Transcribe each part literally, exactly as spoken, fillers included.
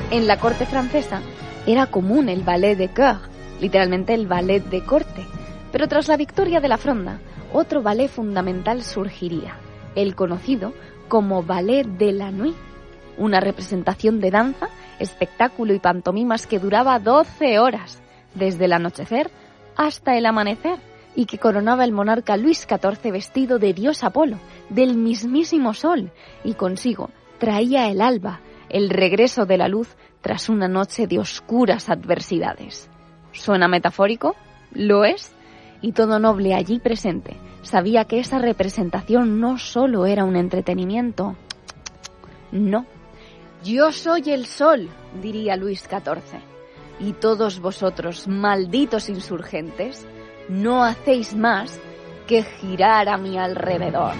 En la corte francesa era común el ballet de cour, literalmente el ballet de corte, pero tras la victoria de la Fronda, otro ballet fundamental surgiría, el conocido como ballet de la nuit, una representación de danza, espectáculo y pantomimas que duraba doce horas, desde el anochecer hasta el amanecer, y que coronaba el monarca Luis catorce vestido de dios Apolo, del mismísimo sol, y consigo traía el alba, el regreso de la luz tras una noche de oscuras adversidades. ¿Suena metafórico? Lo es. Y todo noble allí presente sabía que esa representación no solo era un entretenimiento. No. Yo soy el sol, diría Luis catorce, y todos vosotros, malditos insurgentes, no hacéis más que girar a mi alrededor.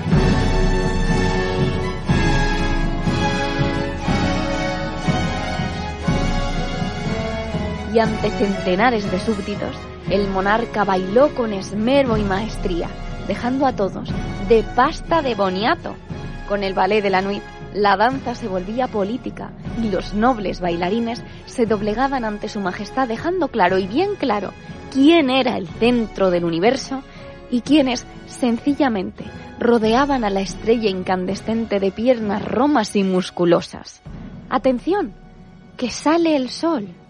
Y ante centenares de súbditos, el monarca bailó con esmero y maestría, dejando a todos de pasta de boniato. Con el ballet de la nuit, la danza se volvía política y los nobles bailarines se doblegaban ante su majestad, dejando claro y bien claro quién era el centro del universo y quiénes sencillamente rodeaban a la estrella incandescente de piernas romas y musculosas. ¡Atención! ¡Que sale el sol!